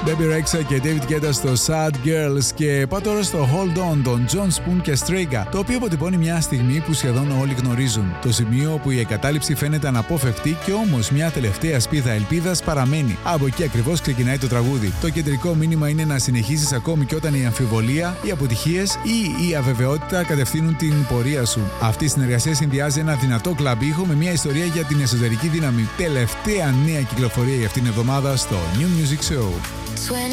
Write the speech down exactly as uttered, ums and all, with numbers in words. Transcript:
Baby Rexha και David Guetta στο Sad Girls. Και πάω τώρα στο Hold On των John Spoon και Strega, το οποίο αποτυπώνει μια στιγμή που σχεδόν όλοι γνωρίζουν. Το σημείο όπου η εγκατάλειψη φαίνεται αναπόφευκτη και όμως μια τελευταία σπίδα ελπίδας παραμένει. Από εκεί ακριβώς ξεκινάει το τραγούδι. Το κεντρικό μήνυμα είναι να συνεχίσεις ακόμη και όταν η αμφιβολία, οι αποτυχίες ή η αβεβαιότητα κατευθύνουν την πορεία σου. Αυτή η συνεργασία συνδυάζει ένα δυνατό κλαμπ ήχο με μια ιστορία για την εσωτερική δύναμη. Τελευταία νέα κυκλοφορία για αυτήν την εβδομάδα στο New Music Show. twenty